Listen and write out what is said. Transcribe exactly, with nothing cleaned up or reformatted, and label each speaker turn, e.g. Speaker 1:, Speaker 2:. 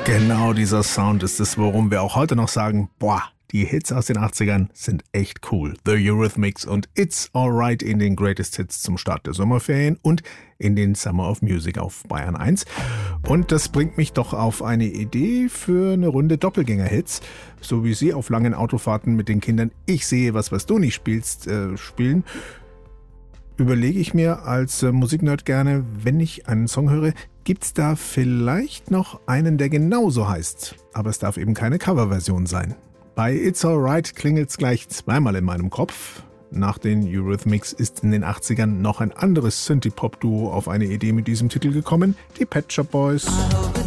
Speaker 1: Genau dieser Sound ist es, worum wir auch heute noch sagen, boah, die Hits aus den achtzigern sind echt cool. The Eurythmics und It's Alright in den Greatest Hits zum Start der Sommerferien und in den Summer of Music auf Bayern eins. Und das bringt mich doch auf eine Idee für eine Runde Doppelgänger-Hits, so wie Sie auf langen Autofahrten mit den Kindern Ich sehe was, was du nicht spielst, äh, spielen. Überlege ich mir als äh, Musiknerd gerne, wenn ich einen Song höre, gibt's da vielleicht noch einen, der genauso heißt, aber es darf eben keine Coverversion sein. Bei It's Alright klingelt's gleich zweimal in meinem Kopf. Nach den Eurythmics ist in den achtzigern noch ein anderes Synthie-Pop-Duo auf eine Idee mit diesem Titel gekommen, die Pet Shop Boys.